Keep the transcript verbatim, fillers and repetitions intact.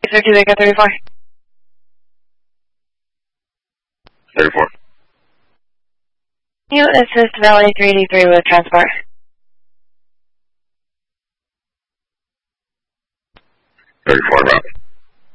thirty-two, Echo thirty-four. thirty-four. You assist Valley three eighty-three with transport. thirty-four, route.